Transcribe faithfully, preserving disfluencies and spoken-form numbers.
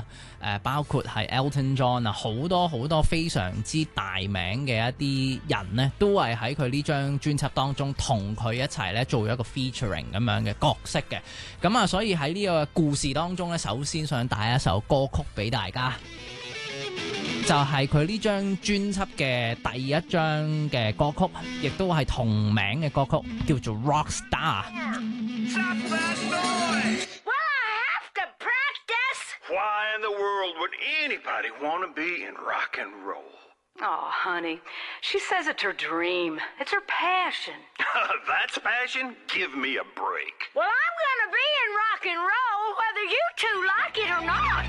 啊，誒包括係 Elton John 啊，好多好多非常之大名嘅一啲人呢，都係喺佢呢張專輯當中同佢一齊咧做咗一個 featuring 咁樣嘅角色嘅。咁啊，所以喺呢個故事當中呢，首先想帶一首歌曲俾大家。就係佢呢張專輯嘅第一張嘅歌曲，亦都係同名嘅歌曲，叫做 Rockstar。 Well, I have to practice. Why in the world would anybody want to be in rock and roll? Oh, honey, she says it's her dream. It's her passion. That's passion? Give me a break. Well, I'm gonna be in rock and roll whether you two like it or not.